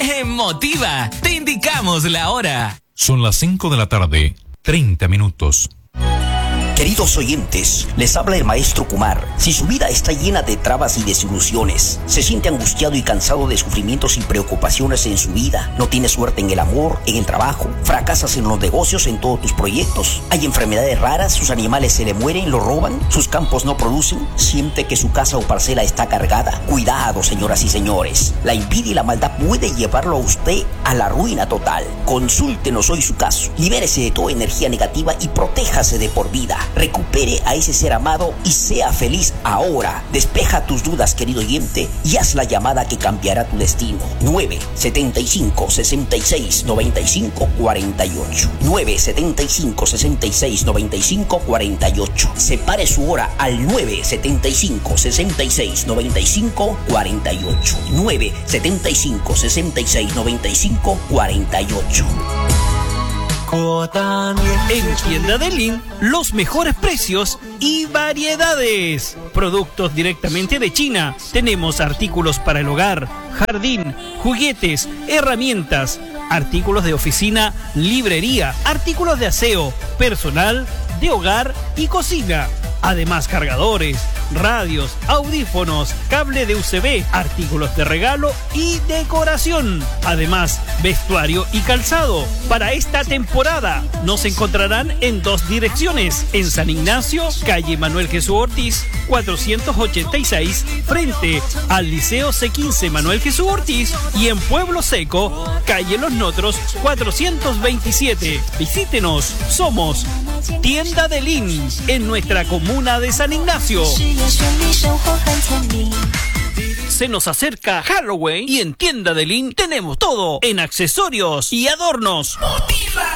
Motiva, te indicamos la hora. Son las 5 de la tarde, 30 minutos. Queridos oyentes, les habla el maestro Kumar. Si su vida está llena de trabas y desilusiones, se siente angustiado y cansado de sufrimientos y preocupaciones en su vida, no tiene suerte en el amor, en el trabajo, fracasas en los negocios, en todos tus proyectos, hay enfermedades raras, sus animales se le mueren, lo roban, sus campos no producen, siente que su casa o parcela está cargada, cuidado, señoras y señores, la envidia y la maldad puede llevarlo a usted a la ruina total. Consúltenos hoy su caso, libérese de toda energía negativa y protéjase de por vida. Recupere a ese ser amado y sea feliz ahora. Despeja tus dudas, querido oyente, y haz la llamada que cambiará tu destino. 975-66-95-48. 975-66-95-48. Separe su hora al 975-66-95-48. 975-66-95-48. En Tienda Delin, los mejores precios y variedades. Productos directamente de China. Tenemos artículos para el hogar, jardín, juguetes, herramientas, artículos de oficina, librería, artículos de aseo, personal, de hogar y cocina. Además, cargadores, radios, audífonos, cable de USB, artículos de regalo y decoración. Además, vestuario y calzado. Para esta temporada nos encontrarán en 2 direcciones. En San Ignacio, calle Manuel Jesús Ortiz, 486, frente al Liceo C15 Manuel Jesús Ortiz. Y en Pueblo Seco, calle Los Notros, 427. Visítenos, somos Tienda Delin, en nuestra comuna de San Ignacio. Se nos acerca Halloween y en Tienda Delin tenemos todo en accesorios y adornos. Motiva.